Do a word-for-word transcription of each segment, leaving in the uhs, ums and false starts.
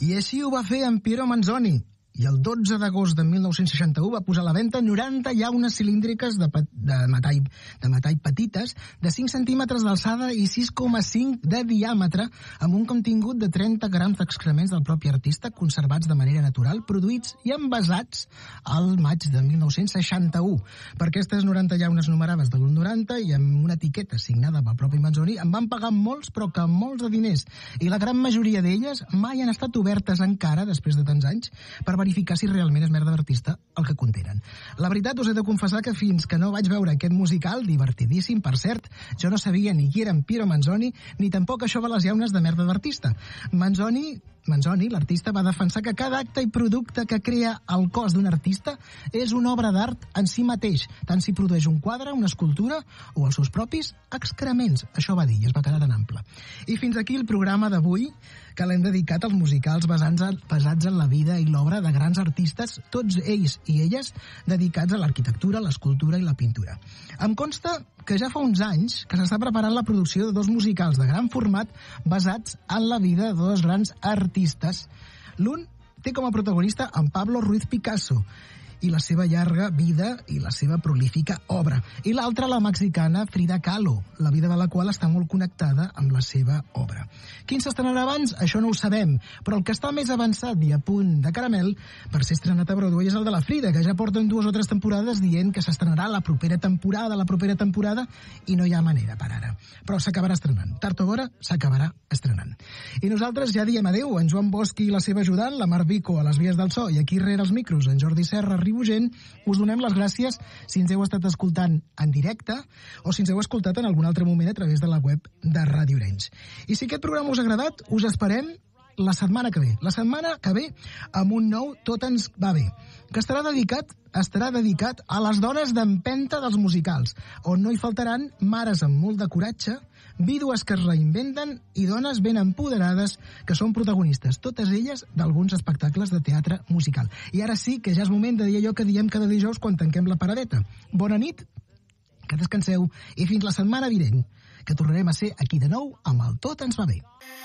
I així ho va fer en Piero Manzoni, i el dotze d'agost de mil nou-cents seixanta-u va posar a la venda noranta llaunes cilíndriques de, de, metall, de metall petites de cinc centímetres d'alçada i sis coma cinc de diàmetre, amb un contingut de trenta grams d'excrements del propi artista conservats de manera natural, produïts i envasats al maig de mil nou-cents seixanta-u. Per aquestes noranta llaunes numerades de l'u noranta i amb una etiqueta signada pel propi Manzoni en van pagar molts, però que molts de diners, i la gran majoria d'elles mai han estat obertes encara, després de tants anys, per verificar si realment és merda d'artista el que contenen. La veritat, us he de confessar que fins que no vaig veure aquest musical, divertidíssim, per cert, jo no sabia ni qui era en Piero Manzoni, ni tampoc això de les llaunes de merda d'artista. Manzoni... Manzoni, l'artista, va defensar que cada acte i producte que crea el cos d'un artista és una obra d'art en si mateix, tant si produeix un quadre, una escultura o els seus propis excrements. Això va dir i es va quedar tan ample. I fins aquí el programa d'avui, que l'hem dedicat als musicals basats en, basats en la vida i l'obra de grans artistes, tots ells i elles dedicats a l'arquitectura, l'escultura i la pintura. Em consta que ja fa uns anys que s'està preparant la producció de dos musicals de gran format basats en la vida de dos grans artistes. L'un té com a protagonista en Pablo Ruiz Picasso i la seva llarga vida i la seva prolífica obra. I l'altra, la mexicana Frida Kahlo, la vida de la qual està molt connectada amb la seva obra. Quin s'estrenarà abans? Això no ho sabem, però el que està més avançat i a punt de caramel per ser estrenat a Broadway és el de la Frida, que ja porten dues o tres temporades dient que s'estrenarà la propera temporada, la propera temporada, i no hi ha manera per ara. Però s'acabarà estrenant. Tard o d'hora s'acabarà estrenant. I nosaltres ja diem adeu. En Joan Bosch i la seva ajudant, la Mar Vico a les vies del so, i aquí rere els micros, en Jordi Serra, Ribugent, us donem les gràcies si ens heu estat escoltant en directe o si ens heu escoltat en algun altre moment a través de la web de Ràdio Arenys. I si aquest programa us ha agradat, us esperem la setmana que ve. La setmana que ve amb un nou Tot ens va bé, que estarà dedicat estarà dedicat a les dones d'empenta dels musicals, on no hi faltaran mares amb molt de coratge, vídues que es reinventen i dones ben empoderades que són protagonistes, totes elles d'alguns espectacles de teatre musical. I ara sí que ja és moment de dir allò que diem cada dijous quan tanquem la paradeta. Bona nit, que descanseu i fins la setmana vinent, que tornarem a ser aquí de nou amb el Tot ens va bé.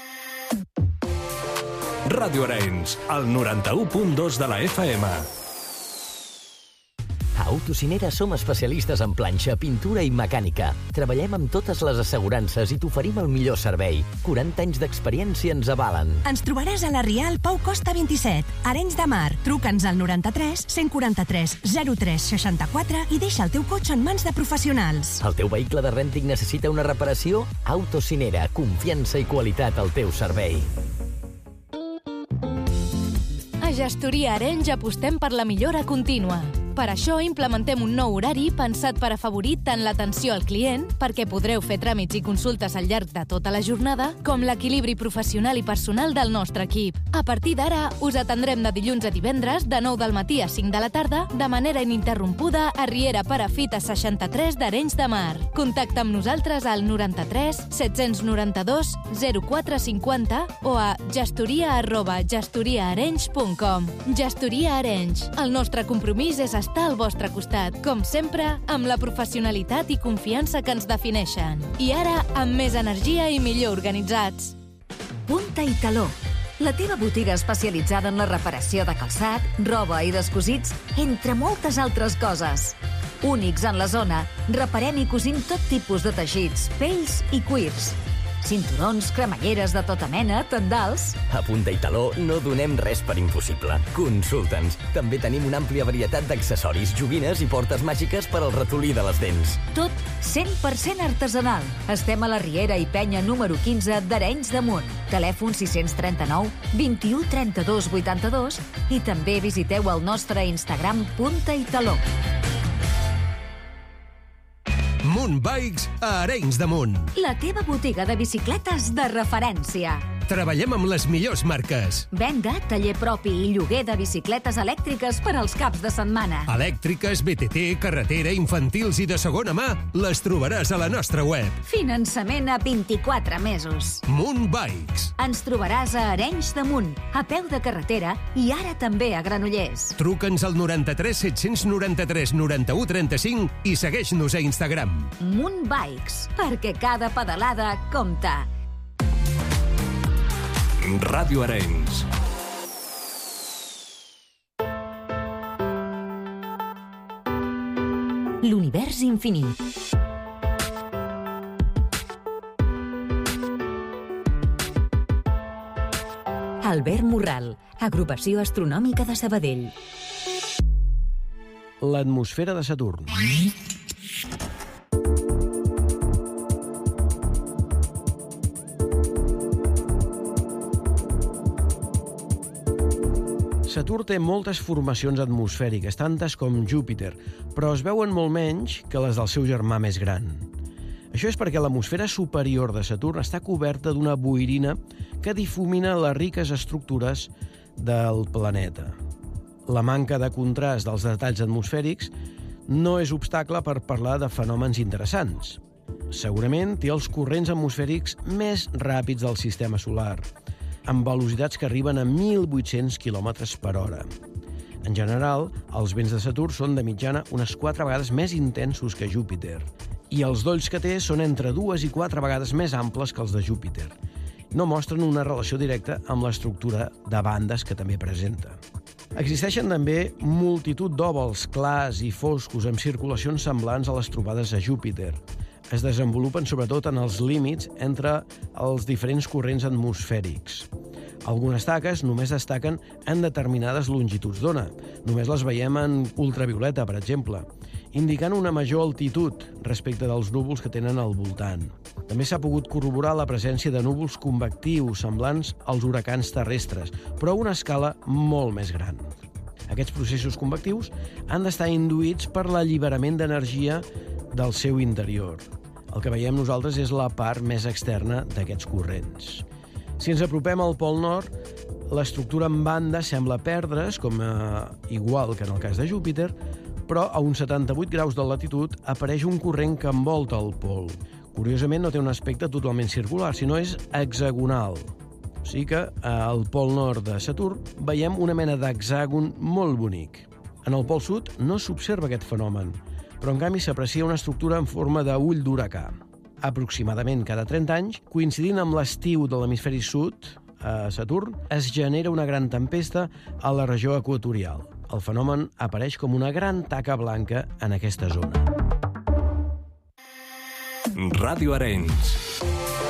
Ràdio Arenys, el noranta-u punt dos de la F M. A Autocinera som especialistes en planxa, pintura i mecànica. Treballem amb totes les assegurances i t'oferim el millor servei. quaranta anys d'experiència ens avalen. Ens trobaràs a la Rial Pau Costa vint-i-set, Arenys de Mar. Truca'ns al noranta-tres cent quaranta-tres zero tres seixanta-quatre i deixa el teu cotxe en mans de professionals. El teu vehicle de rènting necessita una reparació? Autocinera, confiança i qualitat al teu servei. A Gestoria Arenys apostem per la millora contínua. Per això implementem un nou horari pensat per afavorir tant l'atenció al client, perquè podreu fer tràmits i consultes al llarg de tota la jornada, com l'equilibri professional i personal del nostre equip. A partir d'ara, us atendrem de dilluns a divendres, de nou del matí a cinc de la tarda, de manera ininterrompuda a Riera Perafita seixanta-tres d'Arenys de Mar. Contacta amb nosaltres al noranta-tres set-cents noranta-dos zero quatre cinquanta o a gestoria arroba gestoriaarenys punt com. Gestoria Arenys. El nostre compromís és estar al vostre costat, com sempre, amb la professionalitat i confiança que ens defineixen. I ara, amb més energia i millor organitzats. Punta i Taló, la teva botiga especialitzada en la reparació de calçat, roba i descosits, entre moltes altres coses. Únics en la zona, reparem i cosim tot tipus de teixits, pells i cuirs. Cinturons, cremalleres de tota mena, tendals... A Punta i Taló no donem res per impossible. Consulta'ns. També tenim una àmplia varietat d'accessoris, joguines i portes màgiques per al ratolí de les dents. Tot cent per cent artesanal. Estem a la Riera i Penya número quinze d'Arenys de Munt. Telèfon sis trenta-nou vint-i-u trenta-dos vuitanta-dos i també visiteu el nostre Instagram Punta i Taló. Munt Bikes a Arenys de Munt. La teva botiga de bicicletes de referència. Treballem amb les millors marques. Venda, taller propi i lloguer de bicicletes elèctriques per als caps de setmana. Elèctriques, B T T, carretera, infantils i de segona mà, les trobaràs a la nostra web. Finançament a vint-i-quatre mesos. Munt Bikes. Ens trobaràs a Arenys de Munt, a peu de carretera i ara també a Granollers. Truca'ns al noranta-tres set-cents noranta-tres noranta-u trenta-cinc i segueix-nos a Instagram. Munt Bikes, perquè cada pedalada compta. Ràdio Arenys. l'infinit. Albert Morral, Agrupació Astronòmica de Sabadell. L'atmosfera de Saturn. Saturn té moltes formacions atmosfèriques, tantes com Júpiter, però es veuen molt menys que les del seu germà més gran. Això és perquè l'atmosfera superior de Saturn està coberta d'una boirina que difumina les riques estructures del planeta. La manca de contrast dels detalls atmosfèrics no és obstacle per parlar de fenòmens interessants. Segurament té els corrents atmosfèrics més ràpids del sistema solar, amb velocitats que arriben a mil vuit-cents quilòmetres per hora. En general, els vents de Saturn són de mitjana unes quatre vegades més intensos que Júpiter, i els dolls que té són entre dues i quatre vegades més amples que els de Júpiter. No mostren una relació directa amb l'estructura de bandes que també presenta. Existeixen també multitud d'òvals clars i foscos amb circulacions semblants a les trobades a Júpiter. Es desenvolupen sobretot en els límits entre els diferents corrents atmosfèrics. Algunes taques només destaquen en determinades longituds d'ona. Només les veiem en ultravioleta, per exemple, indicant una major altitud respecte dels núvols que tenen al voltant. També s'ha pogut corroborar la presència de núvols convectius semblants als huracans terrestres, però a una escala molt més gran. Aquests processos convectius han d'estar induïts per l'alliberament d'energia del seu interior. El que veiem nosaltres és la part més externa d'aquests corrents. Si ens apropem al Pol Nord, l'estructura en banda sembla perdre's, com eh, igual que en el cas de Júpiter, però a uns setanta-vuit graus de latitud apareix un corrent que envolta el pol. Curiosament, no té un aspecte totalment circular, sinó és hexagonal. O sigui que al Pol Nord de Saturn veiem una mena d'hexàgon molt bonic. En el Pol Sud no s'observa aquest fenomen, però en canvi s'aprecia una estructura en forma d'ull d'huracà. Aproximadament cada trenta anys, coincidint amb l'estiu de l'hemisferi sud, a Saturn, es genera una gran tempesta a la regió equatorial. El fenomen apareix com una gran taca blanca en aquesta zona. Ràdio Arenys.